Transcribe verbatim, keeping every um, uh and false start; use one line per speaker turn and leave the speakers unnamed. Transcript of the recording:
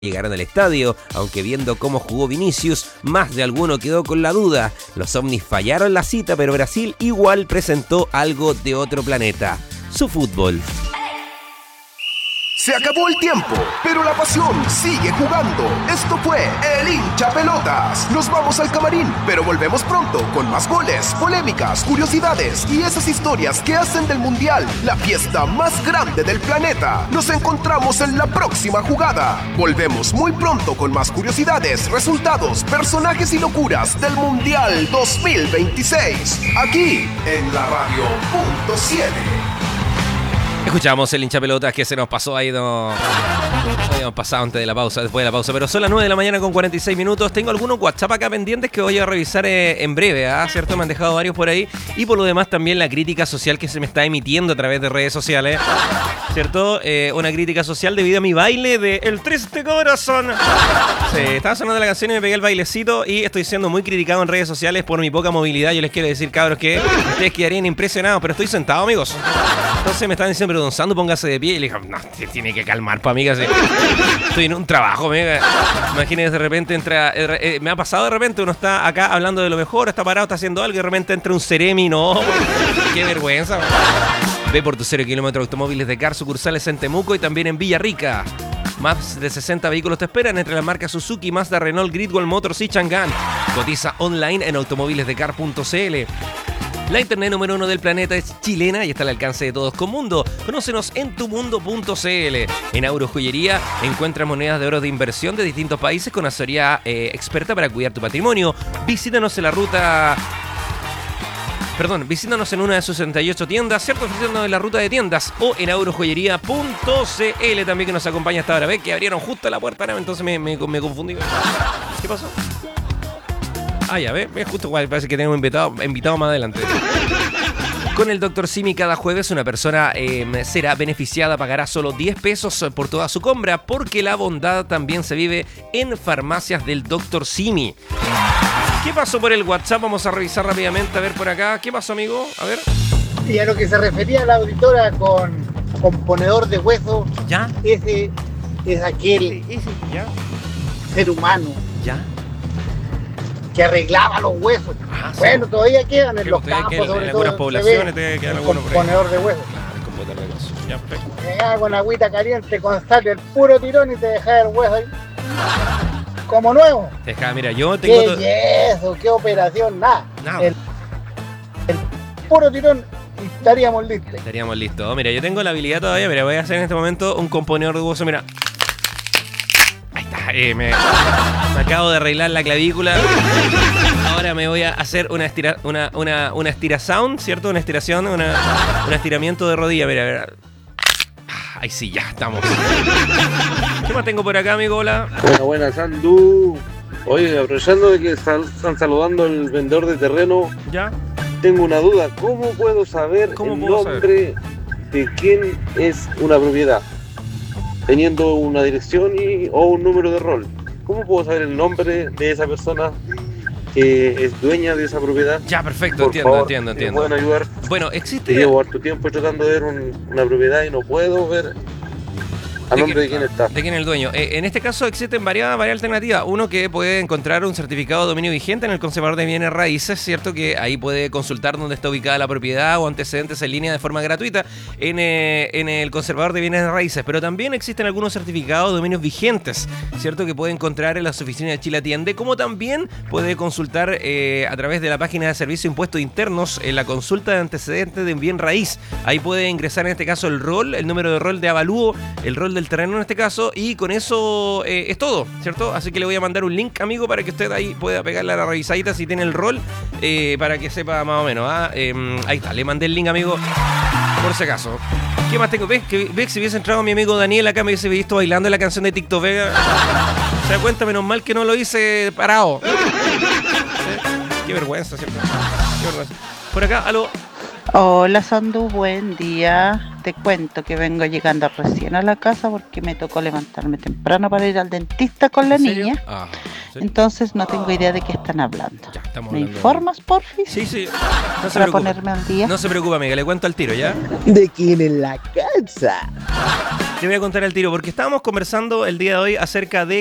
llegaron al estadio, aunque viendo cómo jugó Vinicius, más de alguno quedó con la duda. Los ovnis fallaron la cita, pero Brasil igual presentó algo de otro planeta, su fútbol.
Se acabó el tiempo, pero la pasión sigue jugando. Esto fue El Hincha Pelotas. Nos vamos al camarín, pero volvemos pronto con más goles, polémicas, curiosidades y esas historias que hacen del Mundial la fiesta más grande del planeta. Nos encontramos en la próxima jugada. Volvemos muy pronto con más curiosidades, resultados, personajes y locuras del Mundial dos mil veintiséis. Aquí en la Radio punto siete.
Escuchamos el hincha pelotas que se nos pasó ahí, no habíamos pasado antes de la pausa, después de la pausa, pero son las nueve de la mañana con cuarenta y seis minutos. Tengo algunos WhatsApp acá pendientes que voy a revisar eh, en breve, ¿ah? ¿Cierto? Me han dejado varios por ahí. Y por lo demás también la crítica social que se me está emitiendo a través de redes sociales, ¿cierto? Eh, una crítica social debido a mi baile de El Triste Corazón. Sí, estaba sonando la canción y me pegué el bailecito y estoy siendo muy criticado en redes sociales por mi poca movilidad. Yo les quiero decir, cabros, que ustedes quedarían impresionados, pero estoy sentado, amigos. Entonces me están diciendo, pero don Sando, póngase de pie. Y le dije, no, se tiene que calmar, pa' amiga. Sí. Estoy en un trabajo, amiga. Imagínese, de repente entra... Eh, me ha pasado de repente, uno está acá hablando de lo mejor, está parado, está haciendo algo y de repente entra un Ceremi. No, qué vergüenza. Ve por tu cero kilómetros automóviles de Car, sucursales en Temuco y también en Villarrica. Más de sesenta vehículos te esperan entre las marcas Suzuki, Mazda, Renault, Gridwall Motors y Chang'an. Cotiza online en automóviles de car punto c l. La internet número uno del planeta es chilena y está al alcance de todos con Mundo. Conócenos en tu mundo punto c l. En Agrojoyería encuentra monedas de oro de inversión de distintos países con asesoría eh, experta para cuidar tu patrimonio. Visítanos en la ruta... Perdón, visítanos en una de sus sesenta y ocho tiendas, ¿cierto? Ofreciéndonos en la ruta de tiendas o en agrojoyería punto c l también, que nos acompaña hasta ahora. ¿Ves? Que abrieron justo la puerta, ¿no? Entonces me, me, me confundí. ¿Qué pasó? Ah, ya, ¿ves? ¿Ves? Justo igual, parece que tenemos invitado, invitado más adelante. Con el doctor Simi cada jueves una persona eh, será beneficiada, pagará solo diez pesos por toda su compra, porque la bondad también se vive en farmacias del doctor Simi. ¿Qué pasó por el WhatsApp? Vamos a revisar rápidamente, a ver por acá. ¿Qué pasó, amigo? A ver.
Y a lo que se refería la auditora con componedor de hueso,
¿ya?
Ese es aquel
Ese, ¿ya?
ser humano,
¿ya?
Que arreglaba los huesos.
Ah,
bueno, sí. Todavía quedan en
que
los
campos,
campos, sobre
en
todo.
algunas poblaciones te quedan algunos
componedor de huesos.
Claro, componedor de huesos. Ya, perfecto.
Llegaba con agüita caliente, con sal, el puro tirón y te dejaba el hueso ahí. Como nuevo.
Deja, mira, yo tengo...
¿Qué
to...
yeso? ¿Qué operación? Nada.
Nada.
El, el puro tirón y estaríamos listos.
Estaríamos listos. Mira, yo tengo la habilidad todavía. Mira, voy a hacer en este momento un componedor de hueso. Mira. Ahí está. Eh, me, me acabo de arreglar la clavícula. Ahora me voy a hacer una estira, una, una, una estira sound, ¿cierto? Una estiración, una, un estiramiento de rodilla. Mira, mira. Ahí sí, ya estamos. ¿Qué más tengo por acá, amigo? Hola.
Buena, buena, Sandu. Oye, aprovechando de que están, están saludando al vendedor de terreno,
¿ya?
Tengo una duda. ¿Cómo puedo saber
¿Cómo
el
puedo
nombre
saber?
de quién es una propiedad? Teniendo una dirección y, o un número de rol. ¿Cómo puedo saber el nombre de esa persona que es dueña de esa propiedad?
Ya, perfecto,
Por
entiendo,
favor,
entiendo, entiendo.
¿me pueden ayudar?
Bueno, existe...
Llevo harto tiempo tratando de ver un, una propiedad y no puedo ver a nombre de quién está.
De quién es el dueño. Eh, en este caso existen varias, varias alternativas. Uno, que puede encontrar un certificado de dominio vigente en el conservador de bienes raíces, ¿cierto? Que ahí puede consultar dónde está ubicada la propiedad o antecedentes en línea de forma gratuita en, eh, en el conservador de bienes raíces. Pero también existen algunos certificados de dominios vigentes, ¿cierto? Que puede encontrar en las oficinas de Chile Atiende, como también puede consultar eh, a través de la página de Servicio de Impuestos Internos en la consulta de antecedentes de bien raíz. Ahí puede ingresar en este caso el rol, el número de rol de avalúo, el rol del terreno en este caso, y con eso eh, es todo, ¿cierto? Así que le voy a mandar un link, amigo, para que usted ahí pueda pegarle a la revisadita si tiene el rol, eh, para que sepa más o menos. ¿ah? Eh, ahí está, le mandé el link, amigo, por si acaso. ¿Qué más tengo? ¿Ves que, ves, si hubiese entrado mi amigo Daniel acá, me hubiese visto bailando la canción de TikTok Vega? ¿Se da cuenta? Menos mal que no lo hice parado. ¿Sí? Qué vergüenza, ¿cierto? Qué vergüenza. Por acá, aló.
Hola Sandu, buen día. Te cuento que vengo llegando recién a la casa porque me tocó levantarme temprano para ir al dentista con la niña.
Ah,
entonces no tengo idea de qué están hablando.
Ya, estamos
¿Me
hablando.
informas, porfis?
Sí, sí. No se
para
preocupe.
ponerme al día.
No se preocupe, amiga, le cuento al tiro, ¿ya?
¿De quién en la casa?
Te voy a contar el tiro, porque estábamos conversando el día de hoy acerca de